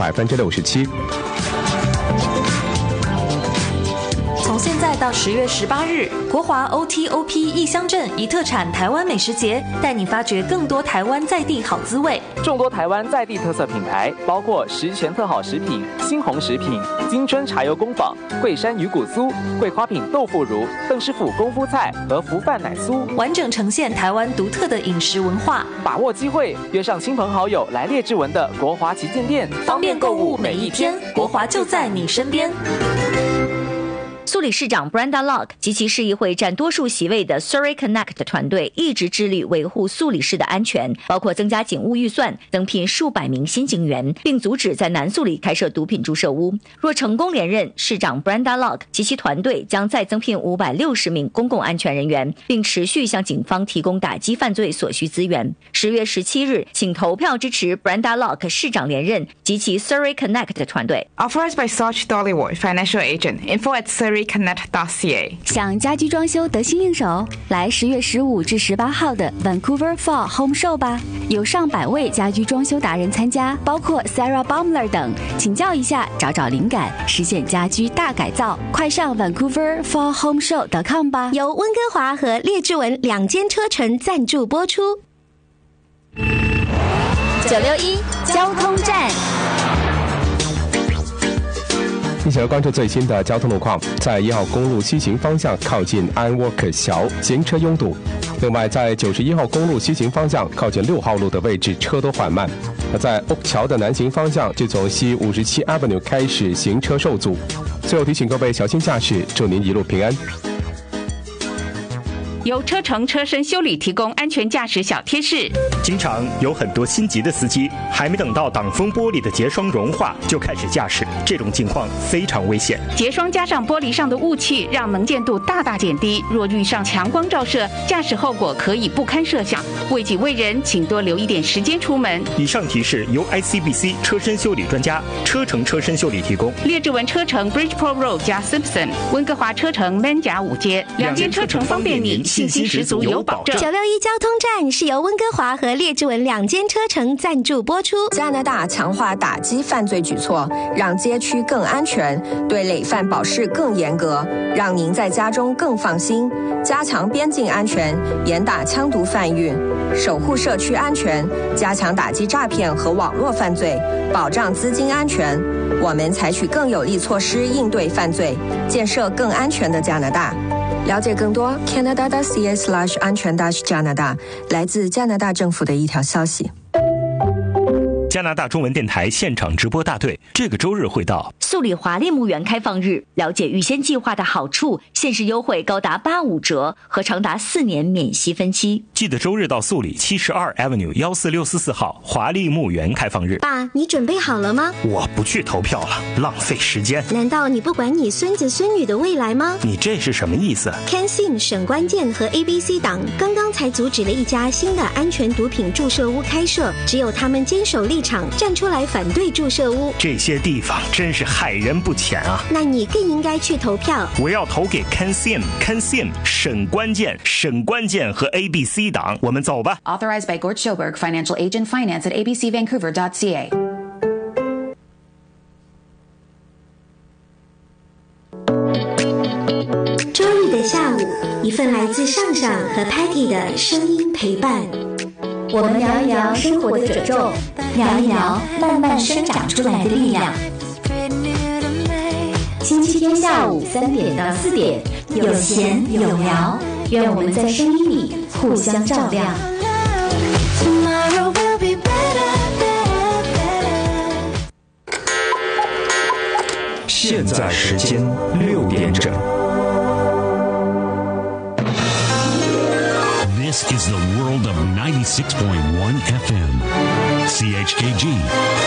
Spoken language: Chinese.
67%。 从现在到10月18日，国华 OTOP 异乡镇以特产台湾美食节，带你发掘更多台湾在地好滋味。 众多台湾在地特色品牌，包括十全特好食品、新红食品、金春茶油工坊、桂山鱼骨酥、桂花品豆腐乳、邓师傅功夫菜和福饭奶酥， 完整呈现台湾独特的饮食文化。 把握机会，约上亲朋好友来列治文的国华旗舰店， 方便购物每一天，国华就在你身边。 苏里市长 Brenda Locke 及其市议会占多数席位的 Surrey Connect 团队一直致力维护苏里市的安全，包括增加警务预算、增聘数百名新警员，并阻止在南苏里开设毒品注射屋。若成功连任，市长 Brenda Locke 及其团队将再增聘560名公共安全人员，并持续向警方提供打击犯罪所需资源。10月17日，请投票支持 Brenda Locke 市长连任及其 Surrey Connect 团队。 Authorized by Sarge Dollywood, Financial Agent. Info at surreyconnect.ca. 想家居装修得心应手，来10月15至18号的 Vancouver Fall Home Show 吧，有上百位家居装修达人参加，包括 Sarah Baumler 等，请教一下，找找灵感，实现家居大改造。快上 VancouverFallHomeShow.com 吧。 由温哥华和列治文2间车程赞助播出。 961交通站。 一起来关注最新的交通路况。在1号公路西行方向靠近安沃克桥行车拥堵，另外在91号公路西行方向靠近6号路的位置车多缓慢。在欧桥的南行方向就从西57 Avenue 开始行车受阻。最后提醒各位小心驾驶，祝您一路平安。 由车程车身修理提供安全驾驶小贴士。 经常有很多心急的司机，还没等到挡风玻璃的结霜融化就开始驾驶，这种情况非常危险。 结霜加上玻璃上的雾气，让能见度大大减低。若遇上强光照射，驾驶后果可以不堪设想。为己为人，请多留一点时间出门。 以上提示由 ICBC 车身修理专家车程车身修理提供。 列治文车程 Bridgeport Road 加 Simpson， 温哥华车程 Man 甲5街，2间车程方便你，信心十足有保证。 961交通站是由温哥华和列治文2间车程赞助播出。 加拿大强化打击犯罪举措，让街区更安全，对累犯保释更严格，让您在家中更放心。加强边境安全，严打枪毒贩运，守护社区安全，加强打击诈骗和网络犯罪，保障资金安全。我们采取更有力措施应对犯罪，建设更安全的加拿大。了解更多 Canada.ca/ 安全加拿大，来自加拿大政府的一条消息。 加拿大中文电台现场直播大队这个周日会到素里华丽墓园开放日，了解预先计划的好处，限时优惠高达85折和长达4年免息分期。 记得周日到素里72 Avenue 14644号华丽墓园开放日。 爸，你准备好了吗？ 我不去投票了，浪费时间。 难道你不管你孙子孙女的未来吗？ 你这是什么意思？ CanSim 省关键和 ABC 党刚刚才阻止了一家新的安全毒品注射屋开设，只有他们坚守立场，站出来反对注射屋。 这些地方真是害人不浅啊！ 那你更应该去投票。 我要投给 CanSim 省关键和 ABC 党。我们走吧。 Authorized by Gort Schoberg, Financial Agent, Finance at abcvancouver.ca。 周日的下午，一份来自上上和 Patty 的声音陪伴。 我们聊一聊生活的褶皱，聊一聊慢慢生长出来的力量。星期天下午3点到4点，有闲有聊，愿我们在声音里互相照亮。 现在时间6点整。 This is the world of 96.1 FM. CHKG